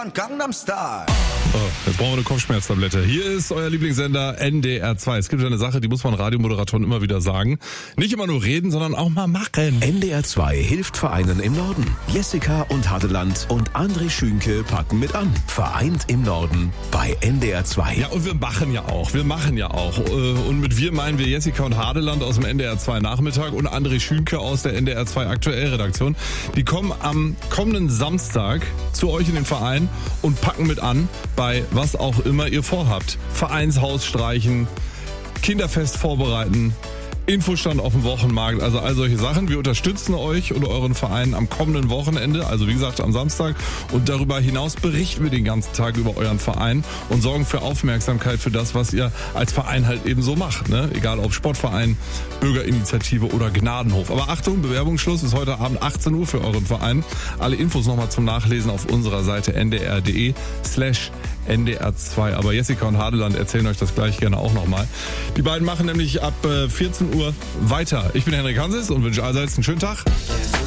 Gangnam Style. Oh, jetzt brauchen wir eine Kopfschmerztablette. Hier ist euer Lieblingssender NDR 2. Es gibt eine Sache, die muss man Radiomoderatoren immer wieder sagen. Nicht immer nur reden, sondern auch mal machen. NDR 2 hilft Vereinen im Norden. Jessica und Hadeland und André Schünke packen mit an. Vereint im Norden bei NDR 2. Ja, und wir machen ja auch. Und mit wir meinen wir Jessica und Hadeland aus dem NDR 2 Nachmittag und André Schünke aus der NDR 2 Aktuell-Redaktion. Die kommen am kommenden Samstag zu euch in den Verein und packen mit an bei was auch immer ihr vorhabt. Vereinshaus streichen, Kinderfest vorbereiten, Infostand auf dem Wochenmarkt, also all solche Sachen. Wir unterstützen euch und euren Verein am kommenden Wochenende, also wie gesagt am Samstag. Und darüber hinaus berichten wir den ganzen Tag über euren Verein und sorgen für Aufmerksamkeit für das, was ihr als Verein halt eben so macht. Ne? Egal ob Sportverein, Bürgerinitiative oder Gnadenhof. Aber Achtung, Bewerbungsschluss ist heute Abend 18 Uhr für euren Verein. Alle Infos nochmal zum Nachlesen auf unserer Seite ndr.de/NDR2. Aber Jessica und Hadeland erzählen euch das gleich gerne auch nochmal. Die beiden machen nämlich ab 14 Uhr weiter. Ich bin Henrik Hanses und wünsche allseits einen schönen Tag.